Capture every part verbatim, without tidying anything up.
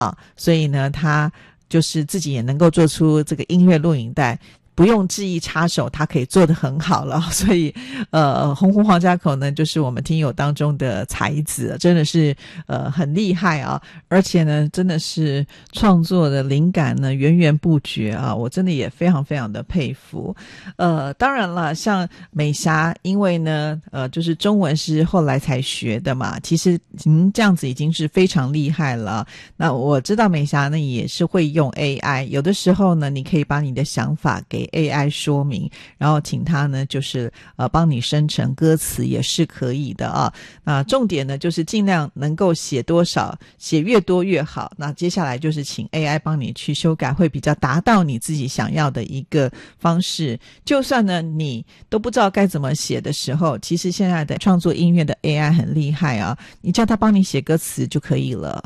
啊，所以呢他就是自己也能够做出这个音乐录影带，不用记忆插手，它可以做得很好了。所以呃红湖黄家口呢就是我们听友当中的才子，真的是呃很厉害啊，而且呢真的是创作的灵感呢源源不绝啊，我真的也非常非常的佩服。呃当然了，像美霞因为呢呃就是中文是后来才学的嘛，其实您这样子已经是非常厉害了。那我知道美霞呢也是会用 A I， 有的时候呢你可以把你的想法给 A I 说明，然后请他呢就是呃帮你生成歌词也是可以的啊。那重点呢就是尽量能够写多少，写越多越好。那接下来就是请 A I 帮你去修改，会比较达到你自己想要的一个方式。就算呢你都不知道该怎么写的时候，其实现在的创作音乐的 A I 很厉害啊，你叫他帮你写歌词就可以了。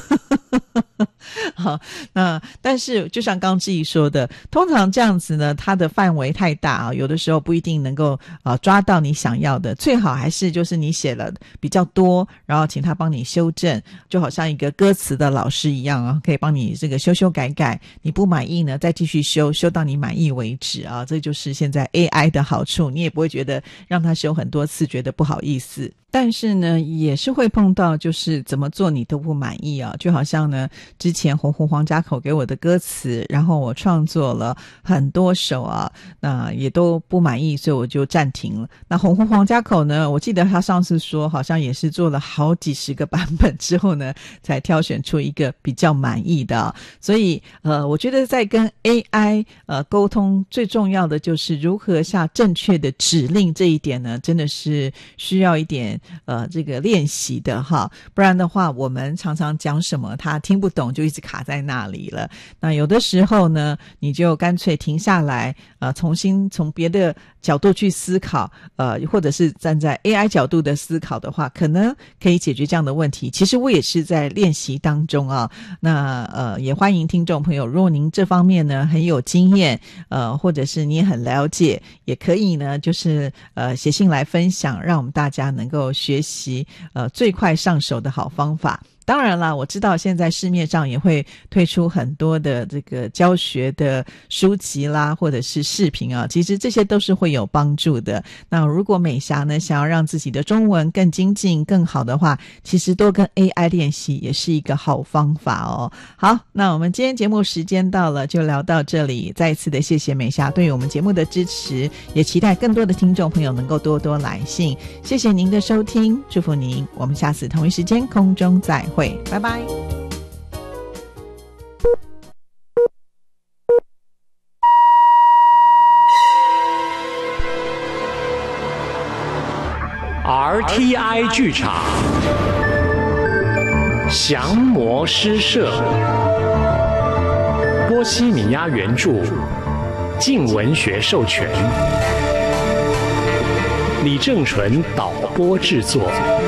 好，那但是就像刚志毅说的，通常这样子呢它的范围太大啊，有的时候不一定能够啊抓到你想要的。最好还是就是你写了比较多，然后请他帮你修正，就好像一个歌词的老师一样啊，可以帮你这个修修改改，你不满意呢再继续修，修到你满意为止啊。这就是现在 A I 的好处，你也不会觉得让他修很多次觉得不好意思。但是呢也是会碰到就是怎么做你都不满意啊，就好像呢之前红湖黄家口给我的歌词，然后我创作了很多首啊，那也都不满意，所以我就暂停了。那红湖黄家口呢，我记得他上次说好像也是做了好几十个版本之后呢才挑选出一个比较满意的啊。所以呃我觉得在跟 A I 呃沟通最重要的就是如何下正确的指令，这一点呢真的是需要一点呃这个练习的哈，不然的话我们常常讲什么他听不懂，就一直卡在那里了。那有的时候呢你就干脆停下来呃重新从别的角度去思考，呃或者是站在 A I 角度的思考的话，可能可以解决这样的问题。其实我也是在练习当中啊，那呃也欢迎听众朋友，如果您这方面呢很有经验，呃或者是你也很了解，也可以呢就是呃写信来分享，让我们大家能够学习呃最快上手的好方法。当然啦，我知道现在市面上也会推出很多的这个教学的书籍啦，或者是视频啊，其实这些都是会有帮助的。那如果美霞呢想要让自己的中文更精进更好的话，其实多跟 A I 练习也是一个好方法哦。好，那我们今天节目时间到了，就聊到这里。再一次的谢谢美霞对于我们节目的支持，也期待更多的听众朋友能够多多来信。谢谢您的收听，祝福您，我们下次同一时间空中再会，拜拜。 R T I 剧场降魔诗社，波西米亚原著，静文学授权，李正淳导播制作。